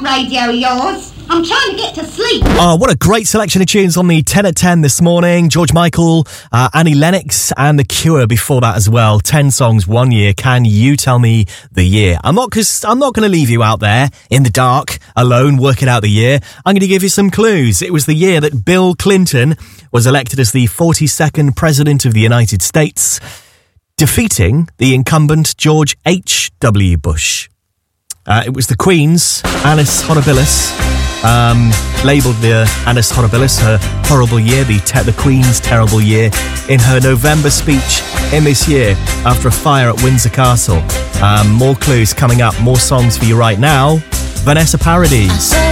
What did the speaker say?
radio of yours. I'm trying to get to sleep. Oh, what a great selection of tunes on the 10 at 10 this morning. George Michael, Annie Lennox and The Cure before that as well. 10 songs, 1 year. Can you tell me the year? I'm not going to leave you out there in the dark, alone, working out the year. I'm going to give you some clues. It was the year that Bill Clinton was elected as the 42nd President of the United States, defeating the incumbent George H.W. Bush. It was the Queen's Annus Horribilis, labelled the Annus Horribilis, her horrible year, the Queen's terrible year, in her November speech in this year after a fire at Windsor Castle. More clues coming up, more songs for you right now. Vanessa Paradis.